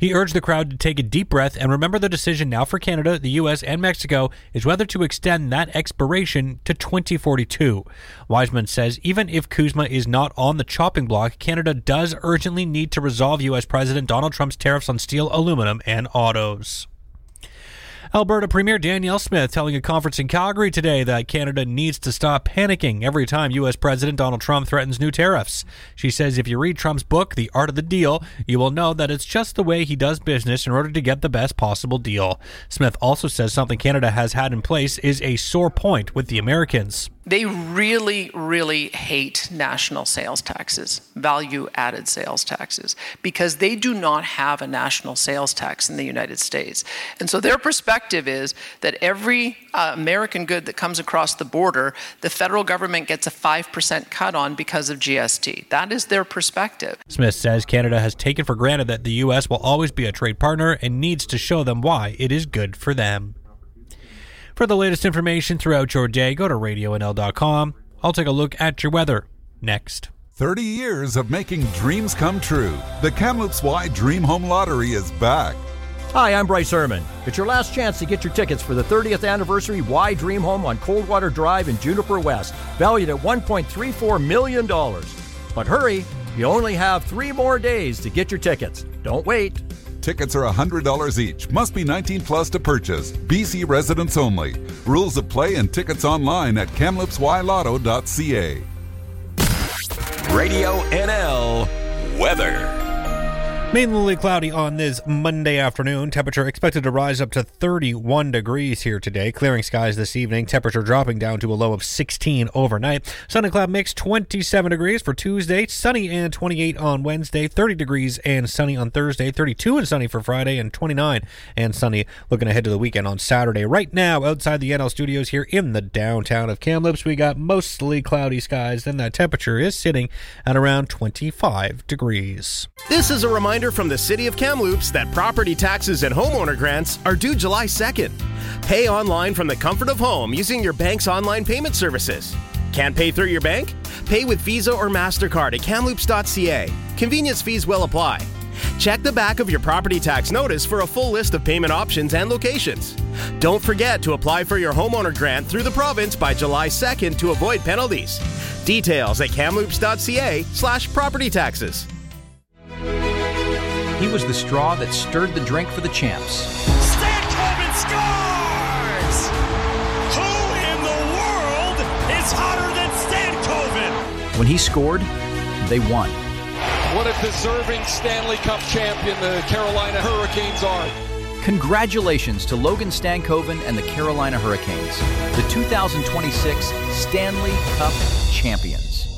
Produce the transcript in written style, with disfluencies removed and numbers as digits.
He urged the crowd to take a deep breath and remember the decision now for Canada, the U.S., and Mexico is whether to extend that expiration to 2042. Wiseman says even if CUSMA is not on the chopping block, Canada does urgently need to resolve U.S. President Donald Trump's tariffs on steel, aluminum, and autos. Alberta Premier Danielle Smith telling a conference in Calgary today that Canada needs to stop panicking every time U.S. President Donald Trump threatens new tariffs. She says if you read Trump's book, The Art of the Deal, you will know that it's just the way he does business in order to get the best possible deal. Smith also says something Canada has had in place is a sore point with the Americans. They really, really hate national sales taxes, value-added sales taxes, because they do not have a national sales tax in the United States. And so their perspective is that every American good that comes across the border, the federal government gets a 5% cut on because of GST. That is their perspective. Smith says Canada has taken for granted that the U.S. will always be a trade partner and needs to show them why it is good for them. For the latest information throughout your day, go to radionl.com. I'll take a look at your weather next. 30 years of making dreams come true. The Kamloops Y Dream Home Lottery is back. Hi, I'm Bryce Herman. It's your last chance to get your tickets for the 30th anniversary Y Dream Home on Coldwater Drive in Juniper West, valued at $1.34 million. But hurry, you only have 3 more days to get your tickets. Don't wait. Tickets are $100 each. Must be 19 plus to purchase. BC residents only. Rules of play and tickets online at kamloopsylotto.ca. Radio NL weather. Mainly cloudy on this Monday afternoon. Temperature expected to rise up to 31 degrees here today. Clearing skies this evening. Temperature dropping down to a low of 16 overnight. Sun and cloud mix 27 degrees for Tuesday. Sunny and 28 on Wednesday. 30 degrees and sunny on Thursday. 32 and sunny for Friday. And 29 and sunny looking ahead to the weekend on Saturday. Right now, outside the NL studios here in the downtown of Kamloops, we got mostly cloudy skies. Then that temperature is sitting at around 25 degrees. This is a reminder from the City of Kamloops that property taxes and homeowner grants are due July 2nd. Pay online from the comfort of home using your bank's online payment services. Can't pay through your bank? Pay with Visa or MasterCard at kamloops.ca. Convenience fees will apply. Check the back of your property tax notice for a full list of payment options and locations. Don't forget to apply for your homeowner grant through the province by July 2nd to avoid penalties. Details at kamloops.ca/property taxes. He was the straw that stirred the drink for the champs. Stankoven scores! Who in the world is hotter than Stankoven? When he scored, they won. What a deserving Stanley Cup champion the Carolina Hurricanes are. Congratulations to Logan Stankoven and the Carolina Hurricanes, the 2026 Stanley Cup champions.